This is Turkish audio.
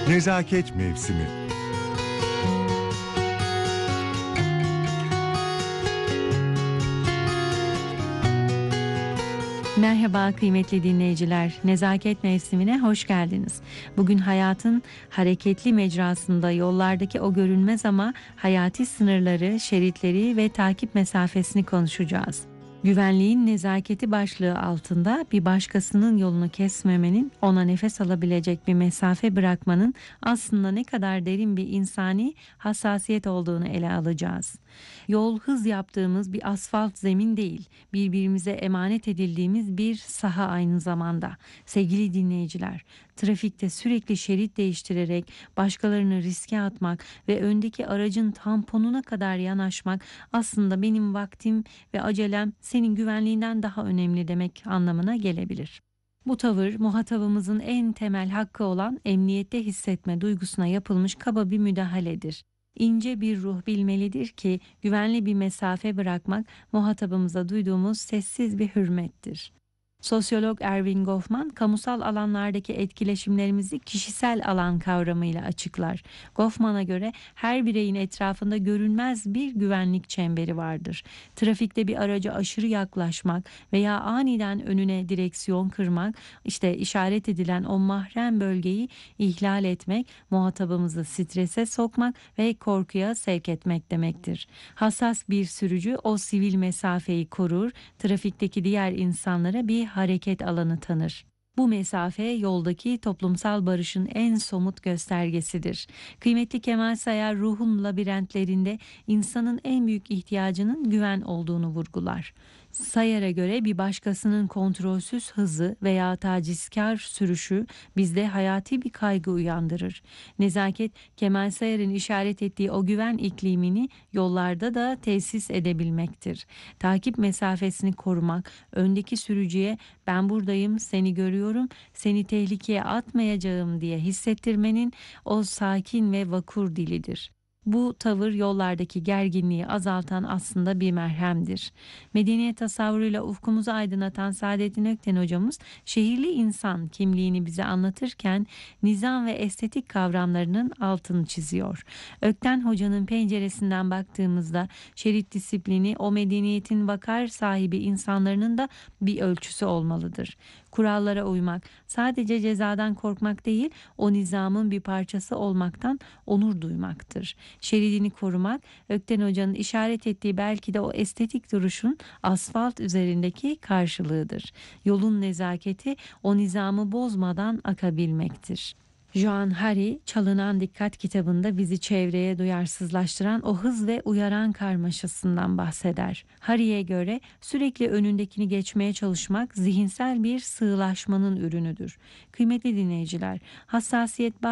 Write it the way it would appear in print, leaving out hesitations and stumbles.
Nezaket mevsimi. Merhaba kıymetli dinleyiciler. Nezaket mevsimine hoş geldiniz. Bugün hayatın hareketli mecrasında yollardaki o görünmez ama hayati sınırları, şeritleri ve takip mesafesini konuşacağız. Güvenliğin nezaketi başlığı altında bir başkasının yolunu kesmemenin, ona nefes alabilecek bir mesafe bırakmanın aslında ne kadar derin bir insani hassasiyet olduğunu ele alacağız. Yol hız yaptığımız bir asfalt zemin değil, birbirimize emanet edildiğimiz bir saha aynı zamanda. Sevgili dinleyiciler, trafikte sürekli şerit değiştirerek başkalarını riske atmak ve öndeki aracın tamponuna kadar yanaşmak aslında benim vaktim ve acelem senin güvenliğinden daha önemli demek anlamına gelebilir. Bu tavır muhatabımızın en temel hakkı olan emniyette hissetme duygusuna yapılmış kaba bir müdahaledir. İnce bir ruh bilmelidir ki güvenli bir mesafe bırakmak muhatabımıza duyduğumuz sessiz bir hürmettir. Sosyolog Erving Goffman, kamusal alanlardaki etkileşimlerimizi kişisel alan kavramıyla açıklar. Goffman'a göre her bireyin etrafında görünmez bir güvenlik çemberi vardır. Trafikte bir araca aşırı yaklaşmak veya aniden önüne direksiyon kırmak, işte işaret edilen o mahrem bölgeyi ihlal etmek, muhatabımızı strese sokmak ve korkuya sevk etmek demektir. Hassas bir sürücü o sivil mesafeyi korur, trafikteki diğer insanlara bir hareket alanı tanır. Bu mesafe yoldaki toplumsal barışın en somut göstergesidir. Kıymetli Kemal Sayar ruhun labirentlerinde insanın en büyük ihtiyacının güven olduğunu vurgular. Sayar'a göre bir başkasının kontrolsüz hızı veya tacizkar sürüşü bizde hayati bir kaygı uyandırır. Nezaket, Kemal Sayar'ın işaret ettiği o güven iklimini yollarda da tesis edebilmektir. Takip mesafesini korumak, öndeki sürücüye ben buradayım, seni görüyorum, seni tehlikeye atmayacağım diye hissettirmenin o sakin ve vakur dilidir. Bu tavır yollardaki gerginliği azaltan aslında bir merhemdir. Medeniyet tasavvuruyla ufkumuzu aydınlatan Saadettin Ökten hocamız şehirli insan kimliğini bize anlatırken nizam ve estetik kavramlarının altını çiziyor. Ökten hocanın penceresinden baktığımızda şerit disiplini o medeniyetin vakar sahibi insanların da bir ölçüsü olmalıdır. Kurallara uymak sadece cezadan korkmak değil, o nizamın bir parçası olmaktan onur duymaktır. Şeridini korumak, Ökten Hoca'nın işaret ettiği belki de o estetik duruşun asfalt üzerindeki karşılığıdır. Yolun nezaketi o nizamı bozmadan akabilmektir. Joan Hari, Çalınan Dikkat kitabında bizi çevreye duyarsızlaştıran o hız ve uyaran karmaşasından bahseder. Hari'ye göre sürekli önündekini geçmeye çalışmak zihinsel bir sığlaşmanın ürünüdür. Kıymetli dinleyiciler, hassasiyet